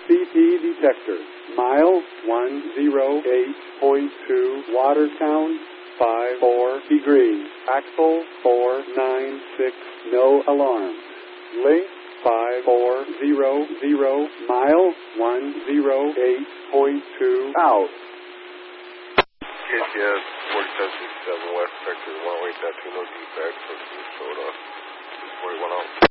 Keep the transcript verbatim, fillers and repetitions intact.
C P detector. Mile one oh eight point two, Watertown, five four degrees. Axle four nine six, no alarm. Link five four zero zero, mile one oh eight point two, out. K T S forty-seven sixty-seven West Sector, one way tattoo, no defects, Minnesota, forty-one out.